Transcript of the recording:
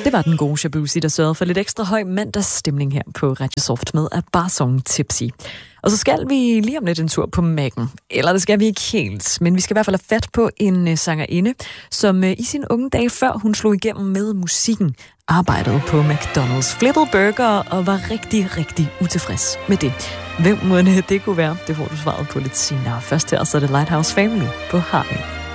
Det var den gode Shabuzi, der sørgede for lidt ekstra høj mandagsstemning her på Radio Soft med A Bar Song Tipsy. Og så skal vi lige om lidt en tur på Mac'en. Eller det skal vi ikke helt, men vi skal i hvert fald have fat på en sangerinde, som i sine unge dage, før hun slog igennem med musikken, arbejdede på McDonald's, flippede burger og var rigtig, rigtig utilfreds med det. Hvem må det kunne være? Det får du svaret på lidt senere. Først her, så er det Lighthouse Family på Harry.